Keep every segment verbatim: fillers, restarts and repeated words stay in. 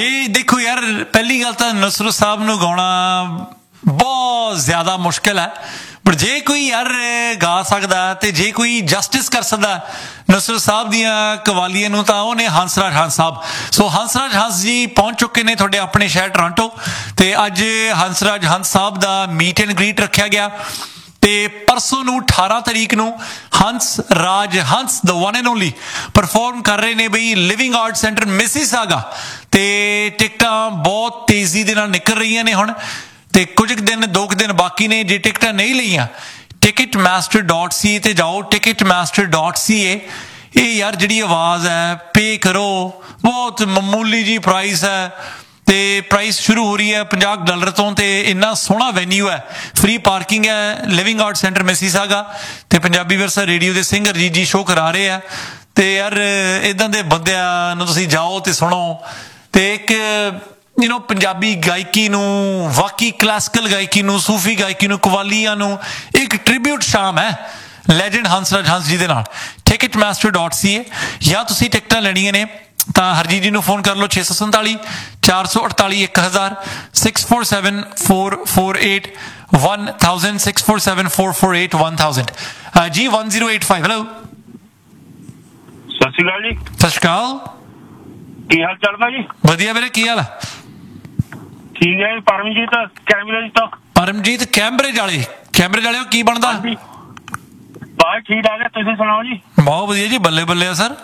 ਇਹ ਦੇਖੋ ਯਾਰ, ਪਹਿਲੀ ਗੱਲ ਤਾਂ ਨੁਸਰਤ ਸਾਹਿਬ ਨੂੰ ਗਾਉਣਾ ਬਹੁਤ ਜ਼ਿਆਦਾ ਮੁਸ਼ਕਿਲ ਹੈ, ਪਰ ਜੇ ਕੋਈ ਯਾਰ ਗਾ ਸਕਦਾ ਤੇ ਜੇ ਕੋਈ ਜਸਟਿਸ ਕਰ ਸਕਦਾ ਨੁਸਰਤ ਸਾਹਿਬ ਦੀਆਂ ਕਵਾਲੀਆਂ ਨੂੰ ਤਾਂ ਉਹ ਨੇ ਹੰਸਰਾਜ ਹੰਸ ਸਾਹਿਬ। ਸੋ ਹੰਸਰਾਜ ਹੰਸ ਜੀ ਪਹੁੰਚ ਚੁੱਕੇ ਨੇ ਤੁਹਾਡੇ ਆਪਣੇ ਸ਼ਹਿਰ ਟੋਰਾਂਟੋ, ਤੇ ਅੱਜ ਹੰਸਰਾਜ ਹੰਸ ਸਾਹਿਬ ਦਾ ਮੀਟ ਐਂਡ ਗ੍ਰੀਟ ਰੱਖਿਆ ਗਿਆ। ਤੇ ਪਰਸੋਂ ਨੂੰ ਅਠਾਰਾਂ ਤਰੀਕ ਨੂੰ Hans Raj Hans the one and only perform ਕਰ ਰਹੇ ਨੇ ਬਈ ਲਿਵਿੰਗ ਆਰਟ ਸੈਂਟਰ ਮਿਸੀਸਾਗਾ, ਤੇ ਟਿਕਟਾਂ ਬਹੁਤ ਤੇਜ਼ੀ ਦੇ ਨਾਲ ਨਿਕਲ ਰਹੀਆਂ ਨੇ ਹੁਣ, ਤੇ ਕੁਝ ਕੁ ਦਿਨ ਦੋ ਕੁ ਦਿਨ ਬਾਕੀ ਨੇ। ਜੇ ਟਿਕਟਾਂ ਨਹੀਂ ਲਈਆਂ ਟਿਕਟ ਮਾਸਟਰ ਡਾਟ ਸੀ ਤੇ ਜਾਓ, ਟਿਕਟ ਮਾਸਟਰ ਡਾਟ ਸੀ ਏ। ਇਹ ਯਾਰ ਜਿਹੜੀ ਆਵਾਜ਼ ਹੈ ਪੇ ਕਰੋ, ਬਹੁਤ ਮਾਮੂਲੀ ਜੀ ਪ੍ਰਾਈਸ ਹੈ, ਤੇ ਪ੍ਰਾਈਸ ਸ਼ੁਰੂ ਹੋ ਰਹੀ ਹੈ ਪੰਜਾਹ ਡਾਲਰ ਤੋਂ, ਤੇ ਇੰਨਾ ਸੋਹਣਾ ਵੈਨਿਊ ਹੈ, ਫ੍ਰੀ ਪਾਰਕਿੰਗ ਹੈ, ਲਿਵਿੰਗ ਆਰਟ ਸੈਂਟਰ ਮਿਸੀਸਾਗਾ, ਤੇ ਪੰਜਾਬੀ ਵਿਰਸਾ ਰੇਡੀਓ ਦੇ ਸਿੰਗਰ ਜੀ ਜੀ ਸ਼ੋਅ ਕਰਾ ਰਹੇ ਆ। ਤੇ ਯਾਰ ਇੱਦਾਂ ਦੇ ਬੰਦਿਆਂ ਨੂੰ ਤੁਸੀਂ ਜਾਓ ਤੇ ਸੁਣੋ, ਤੇ ਇੱਕ ਯੂ ਨੋ ਪੰਜਾਬੀ ਗਾਇਕੀ ਨੂੰ, ਵਾਕਈ ਕਲਾਸੀਕਲ ਗਾਇਕੀ ਨੂੰ, ਸੂਫੀ ਗਾਇਕੀ ਨੂੰ, ਕਵਾਲੀਆਂ ਨੂੰ ਇੱਕ ਟ੍ਰਿਬਿਊਟ ਸ਼ਾਮ ਹੈ ਲੈਜੈਂਡ ਹੰਸਰਾਜ ਹੰਸ ਜੀ ਦੇ ਨਾਲ। ਟਿਕਟ ਮਾਸਟਰ ਡਾਟ ਸੀ ਏ, ਜਾਂ ਤੁਸੀਂ ਟਿਕਟਾਂ ਲੈਣੀਆਂ ਨੇ ਤਾਂ ਹਰਜੀਤ ਜੀ ਨੂੰ ਫੋਨ ਕਰ ਲਓ ਛੇ ਸੌ ਸੰਤਾਲੀ ਚਾਰ ਸੌ ਅਠਤਾਲੀ ਇੱਕ ਹਜ਼ਾਰ six four seven four four eight one thousand six four seven four four eight one thousand ਜੀ one zero eight five. Hello, ਸਤਿ ਸ਼੍ਰੀ ਅਕਾਲ ਜੀ। ਸਤਿ ਸ਼੍ਰੀ ਅਕਾਲ, ਕੀ ਹਾਲ ਚਾਲ ਭਾਜੀ? ਵਧੀਆ ਵੀਰੇ, ਕੀ ਹਾਲ ਹੈ? ਠੀਕ ਹੈ। ਪਰਮਜੀਤ ਕੈਂਬਰਿਜ ਤੋਂ। ਪਰਮਜੀਤ ਕੈਂਬਰਿਜ ਵਾਲੇ, ਕੈਂਬਰਿਜ ਵਾਲੇ ਕੀ ਬਣਦਾ? ਬਸ ਠੀਕ ਠਾਕ ਹੈ, ਤੁਸੀਂ ਸੁਣਾਓ ਜੀ? ਬਹੁਤ ਵਧੀਆ ਜੀ, ਬੱਲੇ ਬੱਲੇ ਆ ਸਰ।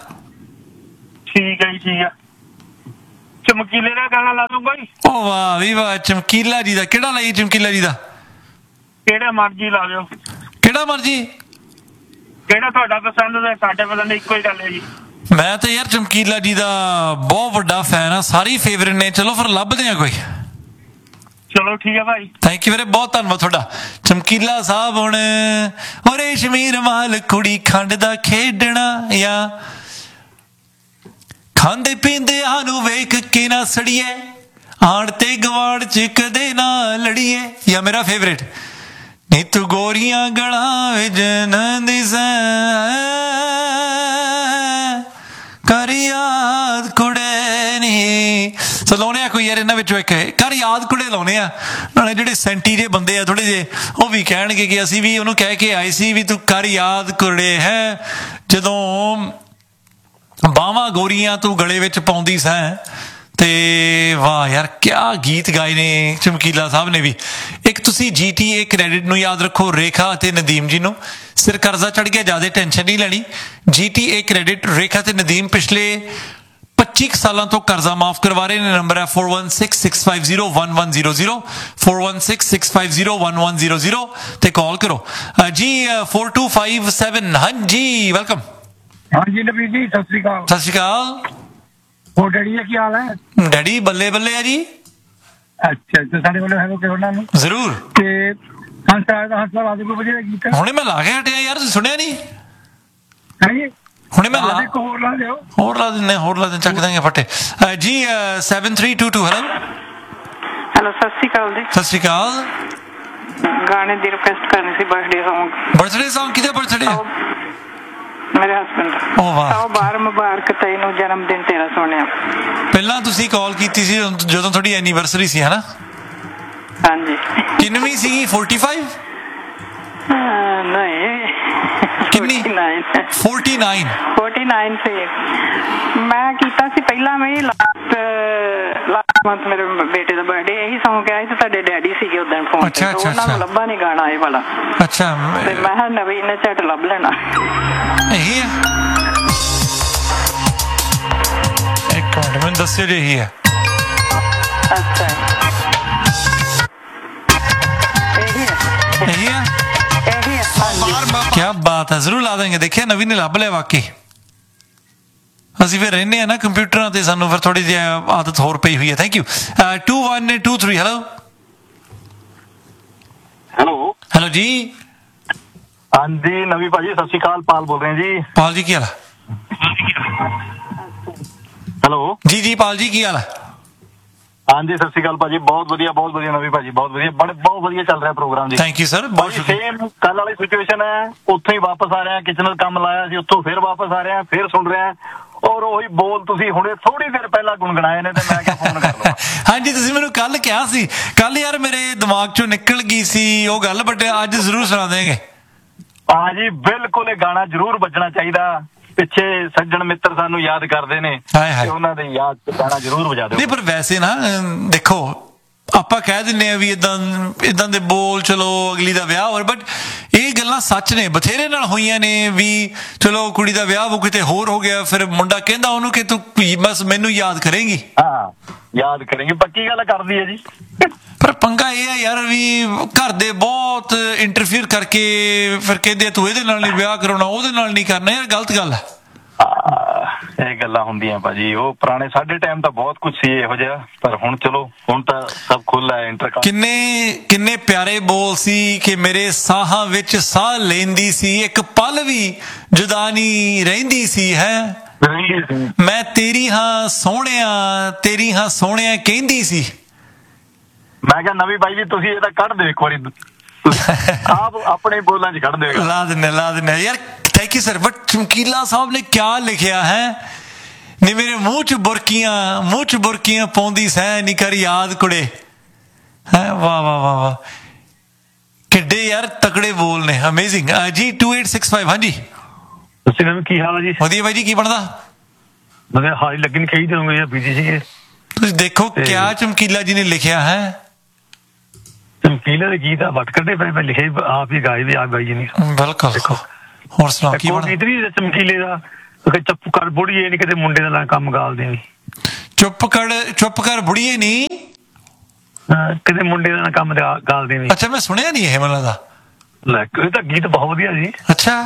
ਠੀਕ ਹੈ ਜੀ, ਠੀਕ ਹੈ। ਚਮਕੀਲੇ ਦਾ ਗਾਣਾ ਲਾ ਦੂੰਗਾ ਜੀ। ਓ ਵਾਹ ਵੀ ਵਾਹ, ਚਮਕੀਲਾ ਜੀ ਦਾ ਕਿਹੜਾ ਲਾਈ? ਚਮਕੀਲਾ ਜੀ ਦਾ ਕਿਹੜਾ ਮਰਜ਼ੀ ਲਾ ਦਿਓ। ਕਿਹੜਾ ਮਰਜ਼ੀ? ਕਿਹੜਾ ਤੁਹਾਡਾ ਪਸੰਦ ਦਾ? ਸਾਡੇ ਪਸੰਦ ਇੱਕੋ ਹੀ ਗੱਲ ਹੈ ਜੀ। ਮੈਂ ਤਾਂ ਯਾਰ ਚਮਕੀਲਾ ਜੀ ਦਾ ਬਹੁਤ ਵੱਡਾ ਫੈਨ ਆ, ਸਾਰੇ ਫੇਵਰੇਟ ਨੇ। ਚਲੋ ਫਿਰ ਲੱਭਦੇ ਆ ਕੋਈ। ਚਲੋ ਠੀਕ ਹੈ ਭਾਈ, ਥੈਂਕ ਯੂ ਵੀਰੇ, ਬਹੁਤ ਧੰਨਵਾਦ ਤੁਹਾਡਾ। ਚਮਕੀਲਾ ਸਾਹਿਬ ਹੁਣ ਓ ਰੇਸ਼ਮੀ ਰੁਮਾਲ ਕੁੜੀ ਖੰਡ ਦਾ ਖੇਡਣਾ, ਜਾਂ ਖਾਂਦੇ ਪੀਂਦੇ ਨੂੰ ਵੇਖ ਕੇ ਨਾ ਸੜੀਏ, ਆਣ ਤੇ ਗਵਾੜ ਚ ਕਦੇ ਨਾ ਲੜੀਏ, ਜਾਂ ਮੇਰਾ ਫੇਵਰੇਟ ਨੀ ਤੂੰ ਗੋਰੀਆਂ ਗਲਾਂ ਵਿੱਚ ਨੰਦੀ ਸੈਂ ਕਰ ਯਾਦ ਕੁੜੇ ਨੀ। ਸੋ ਲਾਉਣੇ ਆ ਕੋਈ ਯਾਰ ਇਹਨਾਂ ਵਿੱਚੋਂ ਇੱਕ ਕਰ ਯਾਦ ਕੁੜੇ ਲਾਉਣੇ ਆ। ਨਾਲੇ ਜਿਹੜੇ ਸੈਂਟੀ ਜਿਹੇ ਬੰਦੇ ਆ ਥੋੜੇ ਜਿਹੇ, ਉਹ ਵੀ ਕਹਿਣਗੇ ਕਿ ਅਸੀਂ ਵੀ ਉਹਨੂੰ ਕਹਿ ਕੇ ਆਏ ਸੀ ਵੀ ਤੂੰ ਕਰ ਯਾਦ ਕੁੜੇ ਹੈ, ਜਦੋਂ ਬਾਹਾਂ ਗੋਰੀਆਂ ਤੂੰ ਗਲੇ ਵਿੱਚ ਪਾਉਂਦੀ ਸੈਂ। ਤੇ ਵਾਹ ਯਾਰ, ਕਿਆ ਗੀਤ ਗਾਏ ਨੇ ਚਮਕੀਲਾ ਸਾਹਿਬ ਨੇ ਵੀ। ਇੱਕ ਤੁਸੀਂ ਜੀ ਟੀ ਏ ਕ੍ਰੈਡਿਟ ਨੂੰ ਯਾਦ ਰੱਖੋ, ਰੇਖਾ ਅਤੇ ਨਦੀਮ ਜੀ ਨੂੰ। ਸਿਰ ਕਰਜ਼ਾ ਚੜ ਗਿਆ, ਜ਼ਿਆਦਾ ਟੈਨਸ਼ਨ ਨਹੀਂ ਲੈਣੀ। ਜੀ ਟੀ ਏ ਕ੍ਰੈਡਿਟ, ਰੇਖਾ ਤੇ ਨਦੀਮ ਪਿਛਲੇ ਪੱਚੀ ਸਾਲਾਂ ਤੋਂ ਕਰਜ਼ਾ ਮਾਫ ਕਰਵਾ ਰਹੇ ਨੇ। ਨੰਬਰ ਹੈ four one six six five zero one one zero zero four one six six five zero one one zero zero ਤੇ ਕਾਲ ਕਰੋ ਜੀ। Four two five seven. ਹਾਂਜੀ, ਵੈਲਕਮ। ਹਾਂਜੀ ਨਵੀਰ ਜੀ, ਸਤਿ ਸ਼੍ਰੀ ਅਕਾਲ। ਸਤਿ ਸ਼੍ਰੀ ਅਕਾਲ। ਹੋਰ ਡੈਡੀ ਦਾ ਕੀ ਹਾਲ ਹੈ? ਡੈਡੀ ਬੱਲੇ ਬੱਲੇ ਆ ਜੀ। ਅੱਛਾ, ਤੇ ਸਾਡੇ ਵੱਲੋਂ ਹੈਲੋ ਕਿ ਉਹਨਾਂ ਨੂੰ ਜ਼ਰੂਰ। ਤੇ ਹੰਸਰਾਜ ਦਾ ਹੰਸਰਾਜ ਆਦਿ ਕੋਈ ਵਧੀਆ ਗੀਤ ਹੁਣੇ ਮੈਂ ਲਾ ਕੇ ਹਟਿਆ ਯਾਰ, ਤੁਸੀਂ ਸੁਣਿਆ ਨਹੀਂ? ਹਾਂਜੀ, ਹੁਣੇ ਮੈਂ ਲਾ ਹੋਰ ਲਾ ਦਿਓ। ਹੋਰ ਲਾ ਦਿੰਦੇ, ਹੋਰ ਲਾ ਦਿੰਦੇ, ਚੱਕ ਦਾਂਗੇ ਫੱਟੇ ਜੀ। Seven three two to. Hello hello, ਸਤਿ ਸ਼੍ਰੀ ਅਕਾਲ ਜੀ। ਸਤਿ ਸ਼੍ਰੀ ਅਕਾਲ। ਗਾਣੇ ਦੀ ਰਿਕੁਐਸਟ ਕਰਨੀ ਸੀ, ਬਰਥਡੇ ਸੌਂਗ। Birthday song? ਕਿਹਦਾ ਬਰਥਡੇ? ਮੇਰੇ ਹਸਬੈਂਡ। ਓ ਵਾਹ। ਆਓ ਬਾਹਰ ਮੁਬਾਰਕ ਤੈਨੂੰ, ਜਨਮ ਦਿਨ ਤੇਰਾ ਸੋਹਣਿਆ। ਪਹਿਲਾਂ ਤੁਸੀਂ ਕਾਲ ਕੀਤੀ ਸੀ ਜਦੋਂ ਤੁਹਾਡੀ ਐਨੀਵਰਸਰੀ ਸੀ, ਹਨਾ? ਹਾਂਜੀ। ਕਿੰਨਵੀਂ ਸੀਗੀ? Forty five? ਨਹੀਂ, ਕਿੰਨੀ? Forty nine. ਫੋਰਟੀ ਨਾਈਨ ਸੀ। ਮੈਂ ਕੀਤਾ ਸੀ ਪਹਿਲਾਂ, ਮੈਂ ਲਾਸਟ ਲਾਸਟ ਮੰਥ ਮੇਰੇ ਬੇਟੇ ਦਾ ਬਰਥਡੇ, ਇਹੀ ਸੌਂਗ ਆਇਆ ਸੀ। ਤੁਹਾਡੇ ਡੈਡੀ ਸੀਗੇ ਉਦੋਂ ਫੋਨ ਤੇ, ਉਹਨਾਂ ਨੂੰ ਲੱਭਾ ਨਹੀਂ ਗਾਣਾ ਇਹ ਵਾਲਾ। ਅੱਛਾ, ਤੇ ਮੈਂ ਕਿਹਾ ਨਵੀਂ ਨੇ ਝਟ ਲੱਭ ਲੈਣਾ। ਇਹੀ ਹੈ? ਇੱਕ ਮਿੰਟ ਮੈਨੂੰ ਦੱਸਿਓ ਜੇ ਇਹੀ ਹੈ। ਅੱਛਾ, ਇਹੀ ਹੈ। ਇਹੀ ਹੈ? ਇਹੀ ਹੈ। ਕਿਆ ਬਾਤ ਹੈ, ਜ਼ਰੂਰ ਲਾ ਦੇਂਗੇ। ਦੇਖਿਆ, ਨਵੀਂ ਨੇ ਲੱਭ ਲਿਆ ਵਾਕਈ। ਅਸੀਂ ਫਿਰ ਰਹਿੰਦੇ ਆ ਨਾ ਕੰਪਿਊਟਰਾਂ ਤੇ, ਸਾਨੂੰ ਫਿਰ ਥੋੜੀ ਜਿਹੀ ਆਦਤ ਹੋਰ ਪਈ ਹੋਈ ਹੈ। Thank you. To one two three. Hello hello hello ਜੀ। ਹਾਂਜੀ ਨਵੀਂ ਭਾਜੀ, ਸਤਿ ਸ਼੍ਰੀ ਅਕਾਲ। ਪਾਲ ਬੋਲ ਰਹੇ ਜੀ। ਪਾਲ ਜੀ ਕੀ ਹਾਲ ਹੈ? ਹੈਲੋ ਜੀ ਜੀ ਪਾਲ ਜੀ ਕੀ ਹਾਲ ਹੈ? ਹਾਂਜੀ ਸਤਿ ਸ਼੍ਰੀ ਅਕਾਲ ਭਾਜੀ, ਬਹੁਤ ਵਧੀਆ ਬਹੁਤ ਵਧੀਆ ਨਵੀਂ ਭਾਜੀ, ਬਹੁਤ ਵਧੀਆ, ਬੜੇ ਬਹੁਤ ਵਧੀਆ ਚੱਲ ਰਿਹਾ ਪ੍ਰੋਗਰਾਮ ਜੀ। ਥੈਂਕ ਯੂ ਸਰ, ਬਹੁਤ ਸ਼ੁਕਰੀਆ। ਸੇਮ ਕੱਲ ਵਾਲੀ ਸਿਚੁਏਸ਼ਨ ਹੈ, ਉੱਥੋਂ ਹੀ ਵਾਪਸ ਆ ਰਿਹਾ, ਕਿਚਨ ਦਾ ਕੰਮ ਲਾਇਆ ਸੀ, ਉੱਥੋਂ ਫਿਰ ਵਾਪਸ ਆ ਰਿਹਾ, ਫਿਰ ਸੁਣ ਰਿਹਾ। ਔਰ ਉਹੀ ਬੋਲ ਤੁਸੀਂ ਹੁਣੇ ਥੋੜੀ ਦੇਰ ਪਹਿਲਾਂ ਗੁੰਗਣਾਏ ਨੇ ਤੇ ਮੈਂ ਕਿਹਾ ਫੋਨ ਕਰ ਲਵਾਂ। ਹਾਂਜੀ ਤੁਸੀਂ ਮੈਨੂੰ ਕੱਲ ਕਿਹਾ ਸੀ, ਕੱਲ ਯਾਰ ਮੇਰੇ ਦਿਮਾਗ ਚੋਂ ਨਿਕਲ ਗਈ ਸੀ ਉਹ ਗੱਲ, ਬਟ ਅੱਜ ਜ਼ਰੂਰ ਸੁਣਾ ਦੇਂਗੇ। ਹਾਂ ਜੀ ਬਿਲਕੁਲ, ਇਹ ਗਾਣਾ ਜ਼ਰੂਰ ਵੱਜਣਾ ਚਾਹੀਦਾ। ਪਿੱਛੇ ਸੱਜਣ ਮਿੱਤਰ ਸਾਨੂੰ ਯਾਦ ਕਰਦੇ ਨੇ ਤੇ ਉਹਨਾਂ ਦੇ ਯਾਦ ਤੇ ਗਾਣਾ ਜ਼ਰੂਰ ਵਜਾ ਦਿਓ। ਨਹੀਂ ਪਰ ਵੈਸੇ ਨਾ ਦੇਖੋ ਆਪਾਂ ਕਹਿ ਦਿੰਦੇ ਆ ਵੀ ਇਦਾਂ ਇਦਾਂ ਦੇ ਬੋਲ ਚਲੋ ਅਗਲੀ ਦਾ ਵਿਆਹ ਹੋਰ, ਬਟ ਇਹ ਗੱਲਾਂ ਸੱਚ ਨੇ, ਬਥੇਰੇ ਨਾਲ ਹੋਈਆਂ ਨੇ ਵੀ ਚਲੋ ਕੁੜੀ ਦਾ ਵਿਆਹ ਉਹ ਕਿਤੇ ਹੋਰ ਹੋ ਗਿਆ, ਫਿਰ ਮੁੰਡਾ ਕਹਿੰਦਾ ਉਹਨੂੰ ਕਿ ਤੂੰ ਬਸ ਮੈਨੂੰ ਯਾਦ ਕਰੇਂਗੀ। ਹਾਂ ਯਾਦ ਕਰੇਂਗੀ, ਪੱਕੀ ਗੱਲ ਕਰਦੀ ਹੈ ਜੀ। ਪਰ ਪੰਗਾ ਇਹ ਹੈ ਯਾਰ ਵੀ ਘਰ ਦੇ ਬਹੁਤ ਇੰਟਰਫੀਅਰ ਕਰਕੇ ਫਿਰ ਕਹਿੰਦੇ ਤੂੰ ਇਹਦੇ ਨਾਲ ਨਹੀਂ ਵਿਆਹ ਕਰਾਉਣਾ, ਉਹਦੇ ਨਾਲ ਨਹੀਂ ਕਰਨਾ, ਯਾਰ ਗਲਤ ਗੱਲ ਹੈ। ਇਹ ਗੱਲਾਂ ਹੁੰਦੀਆਂ ਭਾਜੀ, ਉਹ ਪੁਰਾਣੇ ਸਾਡੇ ਟਾਈਮ ਤਾਂ ਬਹੁਤ ਕੁਝ ਸੀ ਇਹੋ ਜਿਹਾ, ਪਰ ਹੁਣ ਚਲੋ ਹੁਣ ਤਾਂ ਸਭ ਖੁੱਲ੍ਹਾ ਹੈ ਇੰਟਰਕਾਮ। ਕਿੰਨੇ ਕਿੰਨੇ ਪਿਆਰੇ ਬੋਲ ਸੀ ਕਿ ਮੇਰੇ ਸਾਹਾਂ ਵਿੱਚ ਸਾਹ ਲੈਂਦੀ ਸੀ, ਇੱਕ ਪਲ ਵੀ ਜੁਦਾ ਨਹੀਂ ਰਹਿੰਦੀ ਸੀ ਹੈ, ਮੈਂ ਤੇਰੀ ਹਾਂ ਸੋਹਣਿਆ ਤੇਰੀ ਹਾਂ ਸੋਹਣਿਆ ਕਹਿੰਦੀ ਸੀ। ਮੈਂ ਕਿਹਾ ਨਵੀਂ ਬਾਈ ਜੀ ਤੁਸੀਂ ਇਹ ਤਾਂ ਕੱਢ ਦਿਓ ਇੱਕ ਵਾਰੀ, ਆਪ ਆਪਣੇ ਬੋਲਾਂ 'ਚ ਕੱਢ ਦਿਓ। ਲਾ ਦਿੰਨੇ ਲਾ ਦਿੰਨੇ ਯਾਰ, ਥੈਂਕ ਯੂ ਸਰ। ਬਟ ਚਮਕੀਲਾ ਸਾਹਿਬ ਨੇ ਕਿਆ ਲਿਖਿਆ ਹੈ, ਨੀ ਮੇਰੇ ਮੂੰਹ 'ਚ ਬੁਰਕੀਆਂ ਮੂੰਹ 'ਚ ਬੁਰਕੀਆਂ ਪਾਉਂਦੀ ਸਹਿ ਨੀ ਕਰ ਯਾਦ ਕੁੜੇ ਹੈ। ਵਾਹ ਵਾਹ ਵਾਹ ਵਾਹ, ਕਿੱਡੇ ਯਾਰ ਤਕੜੇ ਬੋਲ ਨੇ, ਅਮੇਜ਼ਿੰਗ ਜੀ। ਟੂ ਏਟ ਸਿਕਸ ਫਾਈਵ ਹਾਂਜੀ ਤੁਸੀਂ ਕੀ ਹਾਲ ਹੈ ਜੀ? ਵਧੀਆ ਬਾਈ ਜੀ, ਕੀ ਬਣਦਾ? ਮੈਂ ਹਾਈ ਲੱਗਣ ਕਹੀ ਦੇਵਾਂਗੇ ਜਾਂ ਬੀਜੀ ਸੀਗੇ। ਤੁਸੀਂ ਦੇਖੋ ਕਿਆ ਚਮਕੀਲਾ ਜੀ ਨੇ ਲਿਖਿਆ ਹੈ। ਚਮਕੀਲੇ ਦੇ ਗੀਤ ਆ ਵੱਟ ਕੱਢੇ ਪਏ, ਮੈਂ ਲਿਖੇ ਆਪ ਹੀ ਗਾਏ ਵੀ ਆਪ ਗਾਈ ਨਹੀਂ। ਬਿਲਕੁਲ। ਹੋਰ ਸੁਣਾਓ ਕੀ ਬਣਦਾ? ਇਤਨੀ ਚਮਕੀਲੇ ਦਾ ਚੁੱਪ ਕਰ ਬੁੜੀਏ ਨੀ ਕਿਤੇ ਮੁੰਡੇ ਦਾ ਕੰਮ ਗਾਲਦੇ ਵੀ। ਚੁੱਪ ਕਰ ਚੁੱਪ ਕਰ ਬੁੜੀਏ ਨੀ ਕਿਤੇ ਮੁੰਡੇ ਦਾ ਕੰਮ ਗਾਲਦੇ ਵੀ। ਅੱਛਾ ਮੈਂ ਸੁਣਿਆ ਨਹੀਂ ਇਹ ਮੈਨੂੰ ਦਾ। ਲੈ ਇਹ ਤਾਂ ਗੀਤ ਬਹੁਤ ਵਧੀਆ ਜੀ। ਅੱਛਾ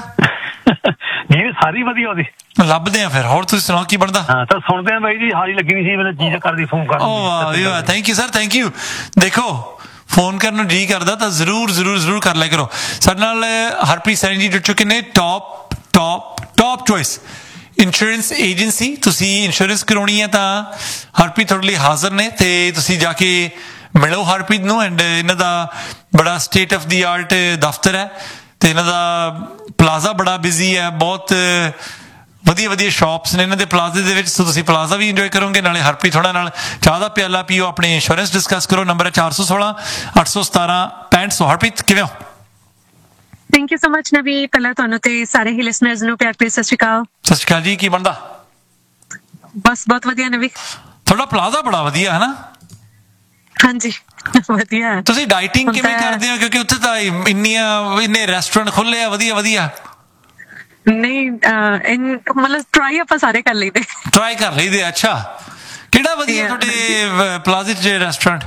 ਗੀਤ ਸਾਰੀ ਵਧੀਆ ਉਹਦੀ। ਲੱਭਦੇ ਆ ਫਿਰ। ਹੋਰ ਤੁਸੀਂ ਸੁਣਾਓ ਕੀ ਬਣਦਾ? ਹਾਂ ਤਾਂ ਸੁਣਦੇ ਆ ਬਾਈ ਜੀ, ਹਾਲੀ ਲੱਗੀ ਨਹੀਂ ਸੀ ਮੈਨੂੰ ਚੀਜ਼ ਕਰਦੀ ਫੋਨ ਕਰ। ਓ ਵਾਹ, thank you sir, thank you. ਦੇਖੋ ਫੋਨ ਕਰਨ ਨੂੰ ਜੀ ਕਰਦਾ ਤਾਂ ਜ਼ਰੂਰ ਜ਼ਰੂਰ ਜ਼ਰੂਰ ਕਰ ਲਿਆ ਕਰੋ। ਸਾਡੇ ਨਾਲ ਹਰਪ੍ਰੀਤ ਸੈਣੀ ਜੀ ਜੁੜ ਚੁੱਕੇ ਨੇ, top top top choice insurance agency. ਤੁਸੀਂ ਇੰਸ਼ੋਰੈਂਸ ਕਰਾਉਣੀ ਹੈ ਤਾਂ ਹਰਪ੍ਰੀਤ ਤੁਹਾਡੇ ਲਈ ਹਾਜ਼ਰ ਨੇ, ਤੇ ਤੁਸੀਂ ਜਾ ਕੇ ਮਿਲੋ ਹਰਪ੍ਰੀਤ ਨੂੰ। ਐਂਡ ਇਹਨਾਂ ਦਾ ਬੜਾ ਸਟੇਟ ਆਫ ਦੀ ਆਰਟ ਦਫ਼ਤਰ ਹੈ, ਤੇ ਇਹਨਾਂ ਦਾ ਪਲਾਜ਼ਾ ਬੜਾ ਬਿਜ਼ੀ ਹੈ, ਬਹੁਤ ਵਧੀਆ ਵਧੀਆ ਸ਼ਾਪਸ ਨੇ ਇਹਨਾਂ ਦੇ ਪਲਾਜ਼ੇ ਦੇ ਵਿੱਚ। ਸੋ ਤੁਸੀਂ ਪਲਾਜ਼ਾ ਵੀ ਇੰਜੋਏ ਕਰੋਗੇ, ਨਾਲੇ ਹਰਪ੍ਰੀਤ ਥੋੜਾ ਨਾਲ ਚਾਹ ਦਾ ਪਿਆਲਾ ਪੀਓ, ਆਪਣੇ ਇੰਸ਼ੋਰੈਂਸ ਡਿਸਕਸ ਕਰੋ। ਨੰਬਰ ਹੈ ਚਾਰ ਸੌ ਸੋਲਾਂ ਅੱਠ ਸੌ ਸਤਾਰਾਂ ਪੈਂਹਠ ਸੌ। ਹਰਪ੍ਰੀਤ ਕਿਵੇਂ ਹੋ? ਥੈਂਕ ਯੂ ਸੋ ਮਚ ਨਵੀ। ਪਹਿਲਾਂ ਤੁਹਾਨੂੰ ਤੇ ਸਾਰੇ ਹੀ ਲਿਸਨਰਸ ਨੂੰ ਪਿਆਰ ਭਰੀ ਸਤਿ ਸ਼੍ਰੀ ਅਕਾਲ। ਸਤਿ ਸ਼੍ਰੀ ਅਕਾਲ ਜੀ, ਕੀ ਬਣਦਾ? ਬਸ ਬਹੁਤ ਵਧੀਆ ਨਵੀ। ਤੁਹਾਡਾ ਪਲਾਜ਼ਾ ਬੜਾ ਵਧੀਆ ਹੈ ਨਾ? ਹਾਂਜੀ ਵਧੀਆ। ਤੁਸੀਂ ਡਾਈਟਿੰਗ ਕਿਵੇਂ ਕਰਦੇ ਹੋ? ਕਿਉਂਕਿ ਉੱਥੇ ਤਾਂ ਇੰਨੀਆਂ ਇੰਨੇ ਰੈਸਟੋਰੈਂਟ ਖੁੱਲੇ ਆ ਵਧੀਆ ਵਧੀਆ। ਨਹੀਂ ਮਤਲਬ ਟਰਾਈ ਆਪਾਂ ਸਾਰੇ ਕਰ ਲਈਦੇ। ਟਰਾਈ ਕਰ ਲਈਦੇ। ਅੱਛਾ ਕਿਹੜਾ ਵਧੀਆ ਤੁਹਾਡੇ ਪਲਾਜ਼ੇ 'ਚ ਰੈਸਟੋਰੈਂਟ?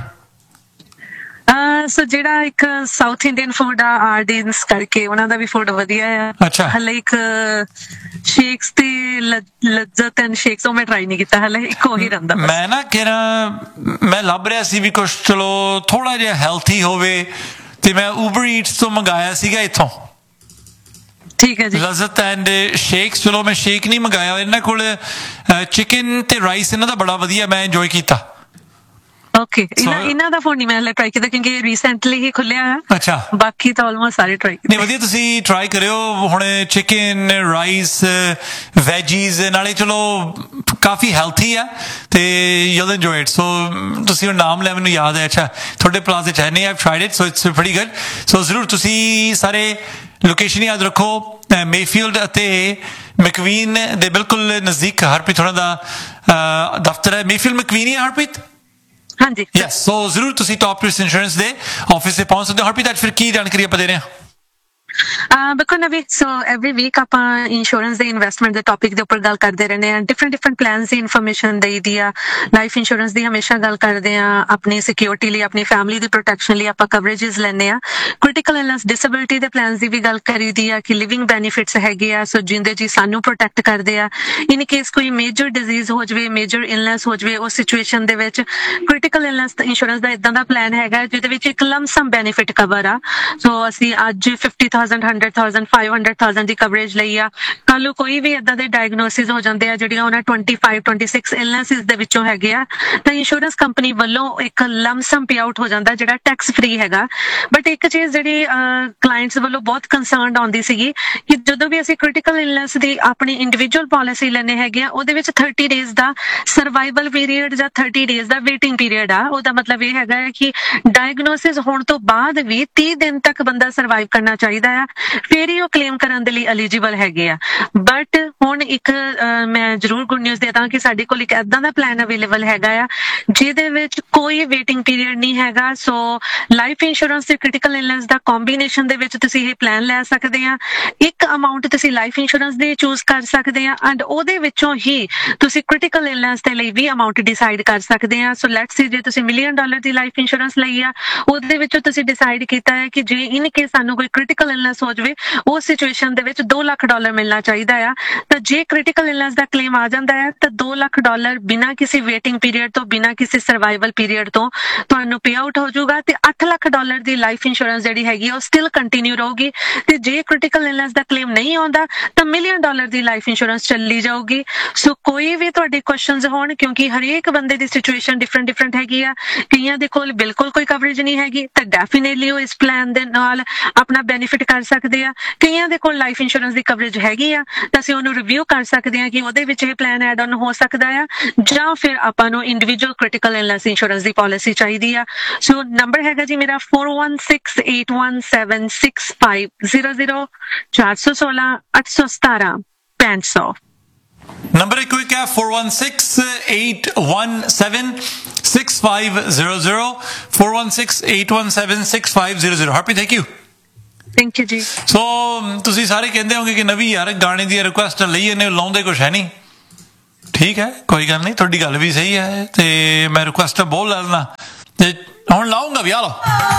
ਸੋ ਜਿਹੜਾ ਇੱਕ ਸਾਊਥ ਇੰਡੀਅਨ ਫੂਡ ਆ ਆਰਡੀਨਸ ਕਰਕੇ, ਉਹਨਾਂ ਦਾ ਵੀ ਫੂਡ ਵਧੀਆ ਆ। ਅੱਛਾ ਹਲੇ ਇੱਕ ਸ਼ੇਕਸ ਤੇ ਲੱਜ਼ਤ ਐਂਡ ਸ਼ੇਕਸ ਉਹ ਮੈਂ ਟਰਾਈ ਨਹੀਂ ਕੀਤਾ ਹਲੇ, ਇੱਕ ਉਹੀ ਰਹਿੰਦਾ। ਮੈਂ ਨਾ ਕਿਹੜਾ ਮੈਂ ਲੱਭ ਰਿਹਾ ਸੀ ਵੀ ਕੁਛ ਚਲੋ ਥੋੜਾ ਜਿਹਾ ਹੈਲਥੀ ਹੋਵੇ, ਤੇ ਮੈਂ ਉਬਰ ਈਟਸ ਤੋਂ ਮੰਗਾਇਆ ਸੀਗਾ ਇੱਥੋਂ। ਠੀਕ ਹੈ ਜੀ। ਲੱਜ਼ਤ ਐਂਡ ਸ਼ੇਕਸ। ਚਲੋ ਮੈਂ ਸ਼ੇਕ ਨਹੀਂ ਮੰਗਾਇਆ, ਇਹਨਾਂ ਕੋਲ ਚਿਕਨ ਤੇ ਰਾਈਸ ਇਹਨਾਂ ਦਾ ਬੜਾ ਵਧੀਆ, ਮੈਂ ਇੰਜੋਏ ਕੀਤਾ। ਓਕੇ ਇਹਨਾਂ ਦਾ ਫੂਡ ਨਹੀਂ ਮੈਂ ਹਲੇ ਟਰਾਈ ਕੀਤਾ ਕਿਉਂਕਿ ਰੀਸੈਂਟਲੀ ਹੀ ਖੁੱਲਿਆ ਹੈ। ਅੱਛਾ ਬਾਕੀ ਤਾਂ ਆਲਮੋਸਟ ਸਾਰੇ ਟਰਾਈ ਕੀਤੇ। ਨਹੀਂ ਵਧੀਆ, ਤੁਸੀਂ ਟਰਾਈ ਕਰਿਓ ਹੁਣ। ਚਿਕਨ ਰਾਈਸ ਵੈਜੀਜ਼ ਨਾਲੇ ਚਲੋ ਕਾਫੀ ਹੈਲਥੀ ਆ, ਤੇ ਯੂਲ ਇੰਜੋਏ ਇਟ। ਸੋ ਤੁਸੀਂ ਹੁਣ ਨਾਮ ਲਿਆ ਮੈਨੂੰ ਯਾਦ ਹੈ। ਅੱਛਾ ਤੁਹਾਡੇ ਪਲਾਜ਼ੇ 'ਚ ਹੈ ਨਹੀਂ? I've tried it, so it's very good. ਸੋ ਜ਼ਰੂਰ ਤੁਸੀਂ ਸਾਰੇ ਲੋਕੇਸ਼ਨ ਯਾਦ ਰੱਖੋ, ਮੇਫੀਲਡ ਅਤੇ ਮੈਕਵੀਨ ਦੇ ਬਿਲਕੁਲ ਨਜ਼ਦੀਕ ਹਰਪ੍ਰੀਤ ਹੋਣਾ ਦਾ ਦਫ਼ਤਰ ਹੈ। ਮੇਫੀਲਡ ਮੈਕਵੀਨ ਹੀ ਹੈ ਹਰਪ੍ਰੀਤ? ਹਾਂਜੀ ਯੈਸ। ਸੋ ਜ਼ਰੂਰ ਤੁਸੀਂ ਟੌਪ ਟੂਰਿਸਟ ਇੰਸ਼ੋਰੈਂਸ ਦੇ ਆਫਿਸ ਤੇ ਪਹੁੰਚ ਸਕਦੇ ਹੋ। ਹਰਪ੍ਰੀਤ ਅੱਜ ਫਿਰ ਕੀ ਜਾਣਕਾਰੀ ਆਪਾਂ ਦੇ ਰਹੇ ਹਾਂ? ਬਿਲਕੁਲ ਨਵੀ। ਸੋ ਐਵਰੀ ਵੀਕ ਆਪਾਂ ਇੰਸ਼ੋਰੈਂਸ ਦੇ ਇਨਵੈਸਟਮੈਂਟ ਦੇ ਟੌਪਿਕ ਦੇ ਉੱਪਰ ਗੱਲ ਕਰਦੇ ਰਹਿੰਦੇ ਹਾਂ। ਡਿਫਰੈਂਟ ਡਿਫਰੈਂਟ ਪਲਾਨਸ ਦੀ ਇਨਫੋਰਮੇਸ਼ਨ ਦੇਈਦੀ ਆ। ਲਾਈਫ ਇੰਸ਼ੋਰੈਂਸ ਦੀ ਹਮੇਸ਼ਾ ਗੱਲ ਕਰਦੇ ਹਾਂ। ਆਪਣੀ ਸਿਕਿਉਰਿਟੀ ਲਈ, ਆਪਣੀ ਫੈਮਿਲੀ ਦੀ ਪ੍ਰੋਟੈਕਸ਼ਨ ਲਈ ਆਪਾਂ ਕਵਰੇਜਸ ਲੈਂਦੇ ਹਾਂ। ਕ੍ਰਿਟੀਕਲ ਇਲਨੈਸ ਡਿਸੇਬਿਲਿਟੀ ਦੇ ਪਲਾਨਸ ਦੀ ਵੀ ਗੱਲ ਕਰੀਦੀ ਆ ਕਿ ਲਿਵਿੰਗ ਬੈਨੀਫਿਟਸ ਹੈਗੇ ਆ, ਸੋ ਜਿੰਦੇ ਜੀ ਸਾਨੂੰ ਪ੍ਰੋਟੈਕਟ ਕਰਦੇ ਆ। ਇਨ ਕੇਸ ਕੋਈ ਮੇਜਰ ਡਿਜ਼ੀਜ਼ ਹੋ ਜਾਵੇ, ਮੇਜਰ ਇਲਨੈਸ ਹੋ ਜਾਵੇ, ਉਸ ਸਿਚੁਏਸ਼ਨ ਦੇ ਵਿੱਚ ਕ੍ਰਿਟੀਕਲ ਇਲਨੈਸ ਇੰਸ਼ੋਰੈਂਸ ਦਾ ਇਦਾਂ ਦਾ ਪਲਾਨ ਹੈਗਾ ਜਿਹਦੇ ਵਿੱਚ ਇੱਕ ਲੰਮ ਸਮ ਬੈਨੀਫਿਟ ਕਵਰ ਆ। ਸੋ ਅਸੀਂ ਅੱਜ fifty thousand hundred thousand five hundred thousand ਦੀ ਕਵਰੇਜ ਲਈ ਆ। ਕੱਲ ਨੂੰ ਕੋਈ ਵੀ ਏਦਾਂ ਦੇ ਡਾਇਗਨੋਸਿਸ ਹੋ ਜਾਂਦੇ ਆ ਜਿਹੜੀਆਂ ਉਹਨਾਂ ਟਵੰਟੀ ਫਾਈਵ ਟਵੰਟੀ ਸਿਕਸ ਇਲਨੈਸਿਸ ਦੇ ਵਿੱਚੋਂ ਹੈਗੇ ਆ, ਤਾਂ ਇੰਸ਼ੋਰੈਂਸ ਕੰਪਨੀ ਵੱਲੋਂ ਇੱਕ ਲਮਸਮ ਪੇ ਆਊਟ ਹੋ ਜਾਂਦਾ ਜਿਹੜਾ ਟੈਕਸ ਫ੍ਰੀ ਹੈਗਾ। ਬਟ ਇੱਕ ਚੀਜ਼ ਜਿਹੜੀ ਕਲਾਇੰਟਸ ਵੱਲੋਂ ਬਹੁਤ ਕੰਸਰਨਡ ਆਉਂਦੀ ਸੀਗੀ ਕਿ ਜਦੋਂ ਵੀ ਅਸੀਂ ਕ੍ਰਿਟੀਕਲ ਇਲਨੈਸ ਦੀ ਆਪਣੀ ਇੰਡੀਵਿਜੂਅਲ ਪਾਲਿਸੀ ਲੈਣੇ ਹੈਗੇ ਆ, ਉਹਦੇ ਵਿੱਚ ਥਰਟੀ ਡੇਜ਼ ਦਾ ਸਰਵਾਈਵਲ ਪੀਰੀਅਡ ਜਾਂ ਥਰਟੀ ਡੇਜ਼ ਦਾ ਵੇਟਿੰਗ ਪੀਰੀਅਡ ਆ। ਉਹਦਾ ਮਤਲਬ ਇਹ ਹੈਗਾ ਹੈ ਕਿ ਡਾਇਗਨੋਸਿਸ ਹੋਣ ਤੋਂ ਬਾਅਦ ਵੀ ਤੀਹ ਦਿਨ ਤੱਕ ਬੰਦਾ ਸਰਵਾਈਵ ਕਰਨਾ ਚਾਹੀਦਾ ਆ, ਫਿਰ ਹੀ ਉਹ ਕਲੇਮ ਕਰਨ ਦੇ ਲਈ ਐਲੀਜੀਬਲ ਹੈਗੇ ਆ। ਬਟ ਹੁਣ ਇੱਕ ਮੈਂ ਜ਼ਰੂਰ ਗੁੱਡ ਨਿਊਜ਼ ਦੇ ਦਾਂ ਕਿ ਸਾਡੇ ਕੋਲ ਇੱਕ ਏਦਾਂ ਦਾ ਪਲਾਨ ਅਵੇਲੇਬਲ ਹੈਗਾ ਆ ਜਿਹਦੇ ਵਿੱਚ ਕੋਈ ਵੇਟਿੰਗ ਪੀਰੀਅਡ ਨਹੀਂ ਹੈਗਾ। ਸੋ ਲਾਈਫ ਇੰਸ਼ੋਰੈਂਸ ਤੇ ਕ੍ਰਿਟੀਕਲ ਇਲਨੈਸ ਦਾ ਕੰਬੀਨੇਸ਼ਨ ਦੇ ਵਿੱਚ ਤੁਸੀਂ ਇਹ ਪਲਾਨ ਲੈ ਸਕਦੇ ਆ। ਇੱਕ ਅਮਾਉਂਟ ਤੁਸੀਂ ਲਾਈਫ ਇੰਸ਼ੋਰੈਂਸ ਦੀ ਚੂਜ਼ ਕਰ ਸਕਦੇ ਆ ਐਂਡ ਉਹਦੇ ਵਿੱਚੋਂ ਹੀ ਤੁਸੀਂ ਕ੍ਰਿਟੀਕਲ ਇਲਨੈਸ ਦੇ ਲਈ ਵੀ ਅਮਾਉਂਟ ਡਿਸਾਈਡ ਕਰ ਸਕਦੇ ਆ। ਸੋ ਲੈਟਸ ਸੀ ਜੇ ਤੁਸੀਂ ਮਿਲੀਅਨ ਡਾਲਰ ਦੀ ਲਾਈਫ ਇੰਸ਼ੋਰੈਂਸ ਲਈ ਆ, ਉਹਦੇ ਵਿੱਚੋਂ ਤੁਸੀਂ ਡਿਸਾਈਡ ਕੀਤਾ ਹੈ ਕਿ ਜੇ ਇਨ ਕੇਸ ਸਾਨੂੰ ਕੋਈ ਕ੍ਰਿਟੀਕਲ ਇਲਨੈਸ ਹੋ ਜਾਵੇ ਉਸ ਸਿਚੁਏਸ਼ਨ ਦੇ ਵਿੱਚ ਦੋ ਲੱਖ ਡਾਲਰ ਮਿਲਣਾ ਚਾਹੀਦਾ ਆ, ਤਾਂ ਜੇ ਕ੍ਰਿਟੀਕਲ ਇਲਨੈਸ ਦਾ ਕਲੇਮ ਆ ਜਾਂਦਾ ਹੈ ਤਾਂ ਦੋ ਲੱਖ ਡਾਲਰ ਬਿਨਾਂ ਕਿਸੇ ਵੇਟਿੰਗ ਪੀਰੀਅਡ ਤੋਂ, ਬਿਨਾਂ ਕਿਸੇ ਸਰਵਾਈਵਲ ਪੀਰੀਅਡ ਤੋਂ ਤੁਹਾਨੂੰ ਪੇ ਆਊਟ ਹੋ ਜਾਊਗਾ ਤੇ ਅੱਠ ਲੱਖ ਡਾਲਰ ਦੀ ਲਾਈਫ ਇੰਸ਼ੋਰੈਂਸ ਜਿਹੜੀ ਹੈਗੀ ਉਹ ਸਟਿਲ ਕੰਟੀਨਿਊ ਰਹੂਗੀ। ਤੇ ਜੇ ਕ੍ਰਿਟੀਕਲ ਇਲਨੈਸ ਦਾ ਕਲੇਮ ਨਹੀਂ ਆਉਂਦਾ ਤਾਂ ਮਿਲੀਅਨ ਡਾਲਰ ਦੀ ਲਾਈਫ ਇੰਸ਼ੋਰੈਂਸ ਚੱਲੀ ਜਾਊਗੀ। ਸੋ ਕੋਈ ਵੀ ਤੁਹਾਡੇ ਕੁਐਸਚਨਸ ਹੋਣ, ਕਿਉਂਕਿ ਹਰੇਕ ਬੰਦੇ ਦੀ ਸਿਚੁਏਸ਼ਨ ਡਿਫਰੈਂਟ ਡਿਫਰੈਂਟ ਹੈਗੀ ਆ, ਕਈਆਂ ਦੇ ਕੋਲ ਬਿਲਕੁਲ ਕੋਈ ਕਵਰੇਜ ਨਹੀਂ ਹੈਗੀ ਤਾਂ ਡੈਫੀਨੇਟਲੀ ਉਹ ਇਸ ਪਲਾਨ ਦੇ ਨਾਲ ਆਪਣਾ ਬੈਨੀਫਿਟ ਕਰ ਸਕਦੇ ਆ। ਕਈਆਂ ਦੇ ਕੋਲ ਲਾਈਫ ਇੰਸ਼ੋਰੈਂਸ ਦੀ ਕਵਰੇਜ ਹੈਗੀ ਆ ਤਾਂ ਅਸੀਂ ਉਹਨੂੰ ਰਿਵਿਊ ਕਰ ਸਕਦੇ ਆ ਕਿ ਉਹਦੇ ਵਿੱਚ ਇਹ ਪਲਾਨ ਐਡ ਆਨ ਹੋ ਸਕਦਾ ਆ, ਜਾਂ ਫਿਰ ਆਪਾਂ ਨੂੰ ਇੰਡੀਵਿਜੂਅਲ ਕ੍ਰਿਟੀਕਲ ਇਲਨੈਸ ਇੰਸ਼ੋਰੈਂਸ ਦੀ ਪਾਲਿਸੀ ਚਾਹੀਦੀ ਆ। ਸੋ ਨੰਬਰ ਹੈਗਾ ਜੀ ਮੇਰਾ four one six eight one seven six five zero zero ਚਾਰ ਸੌ ਸੋਲਾਂ ਅੱਠ ਸੌ ਸਤਾਰਾਂ ਪੈਂਹਠ ਸੌ। ਨੰਬਰ ਇੱਕ ਕੁਇਕ ਹੈ four one six eight one seven six five zero zero four one six eight one seven six five zero zero। Happy thank you thank you ਜੀ। ਸੋ ਤੁਸੀਂ ਸਾਰੇ ਕਹਿੰਦੇ ਹੋਗੇ ਕਿ ਨਵੀਂ ਯਾਰ ਗਾਣੇ ਦੀ ਰਿਕੁਐਸਟ ਲਈ ਇਹਨੇ, ਲਾਉਂਦੇ ਕੁਛ ਹੈ ਨਹੀਂ। ਠੀਕ ਹੈ, ਕੋਈ ਗੱਲ ਨਹੀਂ, ਤੁਹਾਡੀ ਗੱਲ ਵੀ ਸਹੀ ਹੈ ਤੇ ਮੈਂ ਰਿਕੁਐਸਟ ਬਹੁਤ ਲੈ ਲੈਣਾ ਤੇ ਹੁਣ ਲਾਉਂਗਾ ਵੀ। ਆ ਲਓ।